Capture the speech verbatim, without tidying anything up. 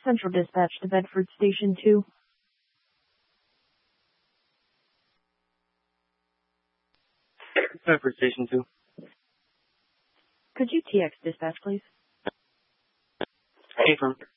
Central Dispatch to Bedford Station two. Bedford Station two. Could you T X dispatch, please? Affirm.